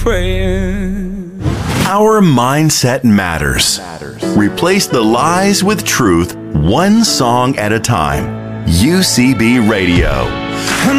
praying. Our mindset matters. Replace the lies with truth, one song at a time. UCB Radio.